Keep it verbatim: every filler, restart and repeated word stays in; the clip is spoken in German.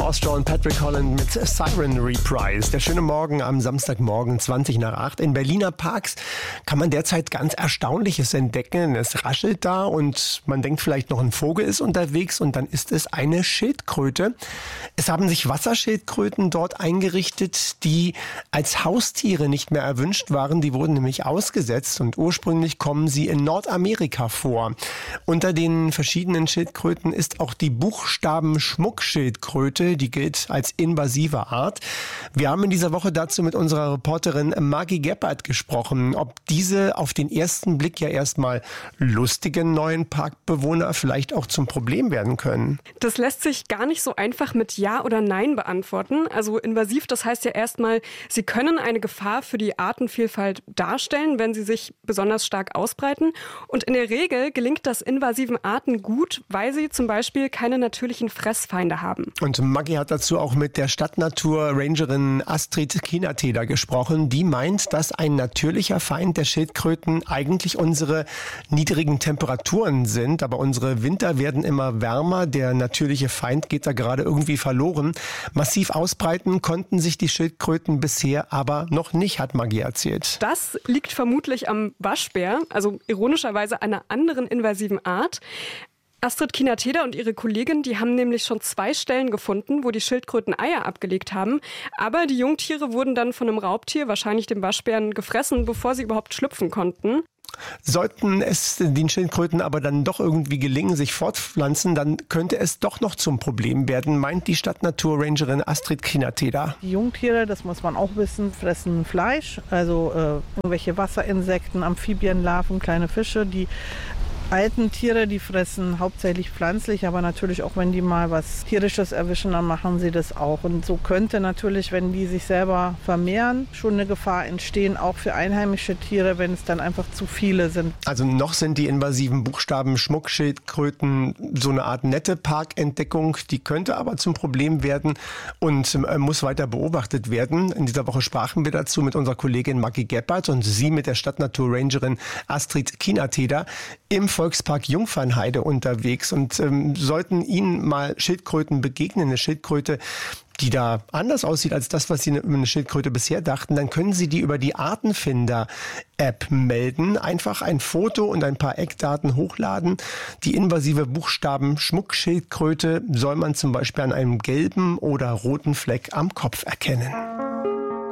Lost John Patrick Holland mit Siren Reprise. Der schöne Morgen am Samstagmorgen zwanzig nach acht. In Berliner Parks kann man derzeit ganz Erstaunliches entdecken. Es raschelt da und man denkt vielleicht noch ein Vogel ist unterwegs und dann ist es eine Schildkröte. Es haben sich Wasserschildkröten dort eingerichtet, die als Haustiere nicht mehr erwünscht waren. Die wurden nämlich ausgesetzt und ursprünglich kommen sie in Nordamerika vor. Unter den verschiedenen Schildkröten ist auch die Buchstaben-Schmuckschildkröte, die gilt als invasive Art. Wir haben in dieser Woche dazu mit unserer Reporterin Maggie Geppert gesprochen, ob diese auf den ersten Blick ja erstmal lustigen neuen Parkbewohner vielleicht auch zum Problem werden können. Das lässt sich gar nicht so einfach mit Ja oder Nein beantworten. Also invasiv, das heißt ja erstmal, sie können eine Gefahr für die Artenvielfalt darstellen, wenn sie sich besonders stark ausbreiten. Und in der Regel gelingt das invasiven Arten gut, weil sie zum Beispiel keine natürlichen Fressfeinde haben. Und Maggie hat dazu auch mit der Stadtnatur-Rangerin Astrid Kinateder gesprochen. Die meint, dass ein natürlicher Feind der Schildkröten eigentlich unsere niedrigen Temperaturen sind. Aber unsere Winter werden immer wärmer. Der natürliche Feind geht da gerade irgendwie verloren. Massiv ausbreiten konnten sich die Schildkröten bisher aber noch nicht, hat Maggie erzählt. Das liegt vermutlich am Waschbär, also ironischerweise einer anderen invasiven Art. Astrid Kinateder und ihre Kollegin, die haben nämlich schon zwei Stellen gefunden, wo die Schildkröten Eier abgelegt haben. Aber die Jungtiere wurden dann von einem Raubtier, wahrscheinlich dem Waschbären, gefressen, bevor sie überhaupt schlüpfen konnten. Sollten es den Schildkröten aber dann doch irgendwie gelingen, sich fortpflanzen, dann könnte es doch noch zum Problem werden, meint die Stadtnaturrangerin Astrid Kinateder. Die Jungtiere, das muss man auch wissen, fressen Fleisch, also äh, irgendwelche Wasserinsekten, Amphibienlarven, kleine Fische, die alten Tiere, die fressen hauptsächlich pflanzlich, aber natürlich auch, wenn die mal was Tierisches erwischen, dann machen sie das auch. Und so könnte natürlich, wenn die sich selber vermehren, schon eine Gefahr entstehen, auch für einheimische Tiere, wenn es dann einfach zu viele sind. Also noch sind die invasiven Buchstaben Schmuckschildkröten so eine Art nette Parkentdeckung, die könnte aber zum Problem werden und äh, muss weiter beobachtet werden. In dieser Woche sprachen wir dazu mit unserer Kollegin Maggie Geppert und sie mit der Stadtnaturrangerin Astrid Kinateder im Volkspark Jungfernheide unterwegs und ähm, sollten Ihnen mal Schildkröten begegnen, eine Schildkröte, die da anders aussieht als das, was Sie über eine Schildkröte bisher dachten, dann können Sie die über die Artenfinder-App melden. Einfach ein Foto und ein paar Eckdaten hochladen. Die invasive Buchstaben-Schmuckschildkröte soll man zum Beispiel an einem gelben oder roten Fleck am Kopf erkennen.